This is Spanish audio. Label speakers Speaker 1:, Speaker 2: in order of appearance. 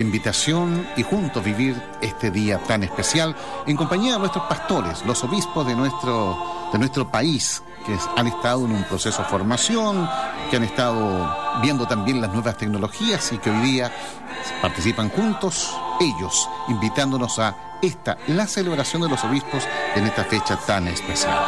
Speaker 1: invitación y juntos vivir este día tan especial en compañía de nuestros pastores, los obispos de nuestro país, que han estado en un proceso de formación, que han estado viendo también las nuevas tecnologías y que hoy día participan juntos, ellos invitándonos a la celebración de los obispos en esta fecha tan especial.